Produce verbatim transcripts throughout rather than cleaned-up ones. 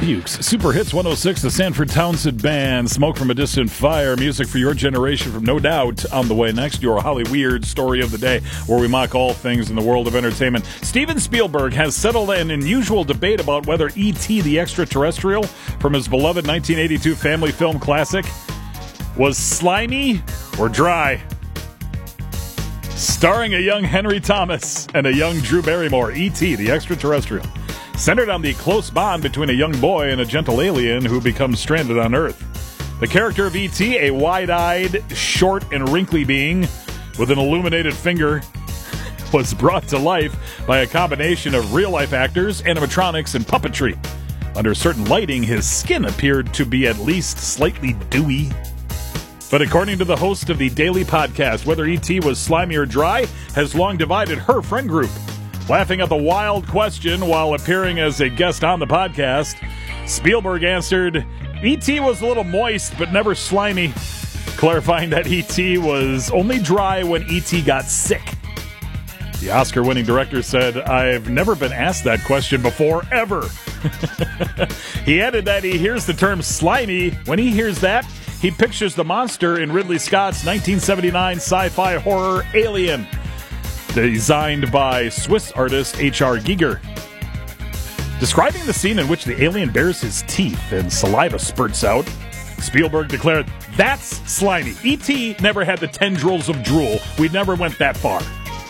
Dubuque's Super Hits one oh six, the Sanford Townsend Band, Smoke from a Distant Fire, music for your generation from No Doubt. On the way next, your Holly Weird story of the day, where we mock all things in the world of entertainment. Steven Spielberg has settled an unusual debate about whether E T the Extraterrestrial from his beloved nineteen eighty-two family film classic was slimy or dry. Starring a young Henry Thomas and a young Drew Barrymore, E T the Extraterrestrial, centered on the close bond between a young boy and a gentle alien who becomes stranded on Earth. The character of E T, a wide-eyed, short, and wrinkly being with an illuminated finger, was brought to life by a combination of real-life actors, animatronics, and puppetry. Under certain lighting, his skin appeared to be at least slightly dewy. But according to the host of the Daily Podcast, whether E T was slimy or dry has long divided her friend group. Laughing at the wild question while appearing as a guest on the podcast, Spielberg answered, E T was a little moist, but never slimy, clarifying that E T was only dry when E T got sick. The Oscar-winning director said, I've never been asked that question before, ever. He added that he hears the term slimy. When he hears that, he pictures the monster in Ridley Scott's nineteen seventy-nine sci-fi horror Alien, designed by Swiss artist H R Giger. Describing the scene in which the alien bares his teeth and saliva spurts out, Spielberg declared, that's slimy. E T never had the tendrils of drool. We never went that far.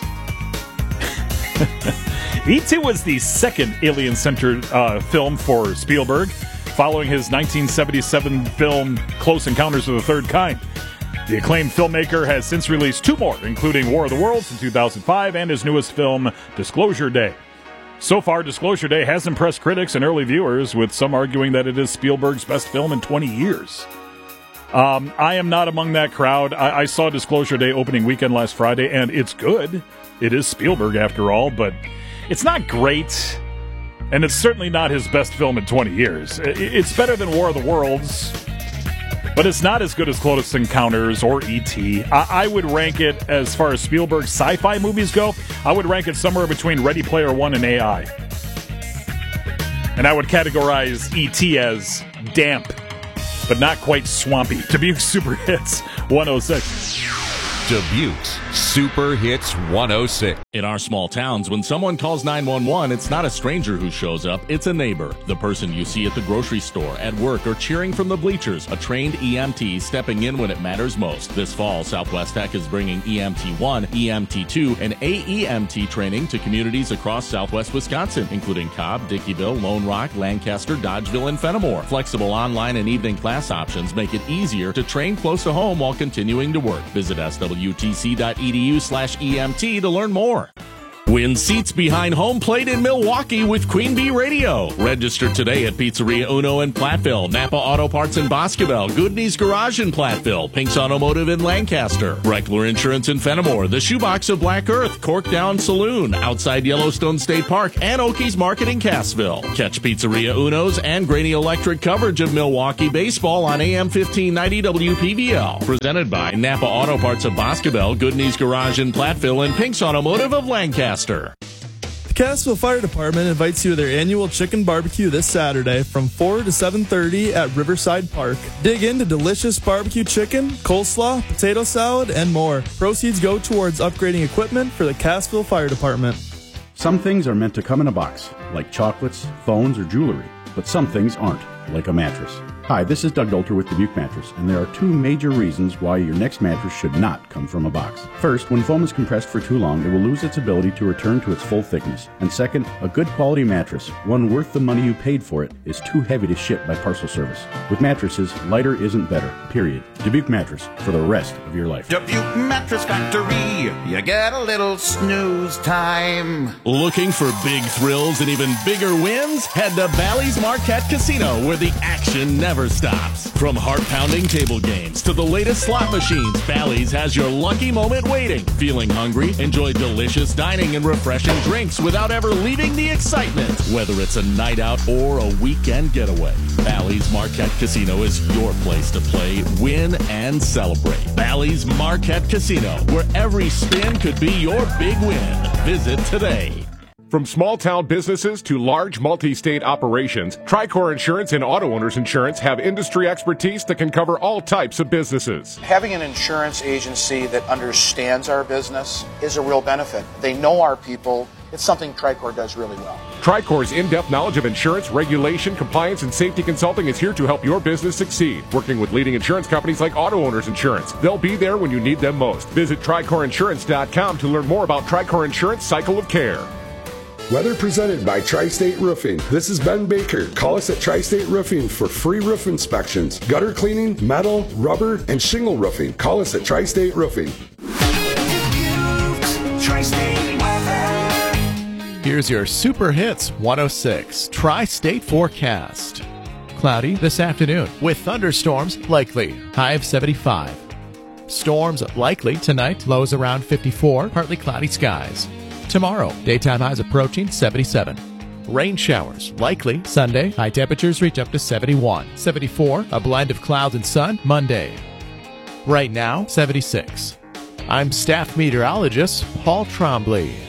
E T was the second alien-centered uh, film for Spielberg, following his nineteen seventy-seven film Close Encounters of the Third Kind. The acclaimed filmmaker has since released two more, including War of the Worlds in two thousand five and his newest film, Disclosure Day. So far, Disclosure Day has impressed critics and early viewers, with some arguing that it is Spielberg's best film in twenty years. Um, I am not among that crowd. I, I saw Disclosure Day opening weekend last Friday, and it's good. It is Spielberg, after all, but it's not great. And it's certainly not his best film in twenty years. It's better than War of the Worlds, but it's not as good as Close Encounters or E T. I, I would rank it, as far as Spielberg sci-fi movies go, I would rank it somewhere between Ready Player One and A I. And I would categorize E T as damp, but not quite swampy. Dubuque Super Hits one oh six. Dubuque's Super Hits one oh six. In our small towns, when someone calls nine one one, it's not a stranger who shows up, it's a neighbor. The person you see at the grocery store, at work, or cheering from the bleachers. A trained E M T stepping in when it matters most. This fall, Southwest Tech is bringing E M T one, E M T two, and A E M T training to communities across southwest Wisconsin, including Cobb, Dickeyville, Lone Rock, Lancaster, Dodgeville, and Fenimore. Flexible online and evening class options make it easier to train close to home while continuing to work. Visit S W T C dot E D U slash E M T to learn more. Win seats behind home plate in Milwaukee with Queen Bee Radio. Register today at Pizzeria Uno in Platteville, Napa Auto Parts in Boscoville, Goodney's Garage in Platteville, Pink's Automotive in Lancaster, Reckler Insurance in Fenimore, The Shoebox of Black Earth, Cork Down Saloon, outside Yellowstone State Park, and Okies Market in Cassville. Catch Pizzeria Uno's and Graney Electric coverage of Milwaukee baseball on A M fifteen ninety W P V L. Presented by Napa Auto Parts of Boscoville, Goodney's Garage in Platteville, and Pink's Automotive of Lancaster. The Cassville Fire Department invites you to their annual chicken barbecue this Saturday from four to seven thirty at Riverside Park. Dig into delicious barbecue chicken, coleslaw, potato salad, and more. Proceeds go towards upgrading equipment for the Cassville Fire Department. Some things are meant to come in a box, like chocolates, phones, or jewelry, but some things aren't, like a mattress. Hi, this is Doug Dolter with Dubuque Mattress, and there are two major reasons why your next mattress should not come from a box. First, when foam is compressed for too long, it will lose its ability to return to its full thickness. And second, a good quality mattress, one worth the money you paid for it, is too heavy to ship by parcel service. With mattresses, lighter isn't better, period. Dubuque Mattress, for the rest of your life. Dubuque Mattress Factory, you get a little snooze time. Looking for big thrills and even bigger wins? Head to Bally's Marquette Casino, where the action never stops. From heart-pounding table games to the latest slot machines, Bally's has your lucky moment waiting. Feeling hungry? Enjoy delicious dining and refreshing drinks without ever leaving the excitement. Whether it's a night out or a weekend getaway, Bally's Marquette Casino is your place to play, win, and celebrate. Bally's Marquette Casino, where every spin could be your big win. Visit today. From small-town businesses to large multi-state operations, Tricor Insurance and Auto Owners Insurance have industry expertise that can cover all types of businesses. Having an insurance agency that understands our business is a real benefit. They know our people. It's something Tricor does really well. Tricor's in-depth knowledge of insurance, regulation, compliance, and safety consulting is here to help your business succeed. Working with leading insurance companies like Auto Owners Insurance. They'll be there when you need them most. Visit Tricor Insurance dot com to learn more about Tricor Insurance Cycle of Care. Weather presented by Tri-State Roofing. This is Ben Baker. Call us at Tri-State Roofing for free roof inspections, gutter cleaning, metal, rubber, and shingle roofing. Call us at Tri-State Roofing. Tri-State weather. Here's your Super Hits one oh six Tri-State forecast. Cloudy this afternoon with thunderstorms likely. High of seventy-five. Storms likely tonight. Lows around fifty-four. Partly cloudy skies. Tomorrow, daytime highs approaching seventy-seven. Rain showers likely Sunday. High temperatures reach up to seventy-one. seventy-four, a blend of clouds and sun Monday. Right now, seventy-six. I'm staff meteorologist Paul Trombley.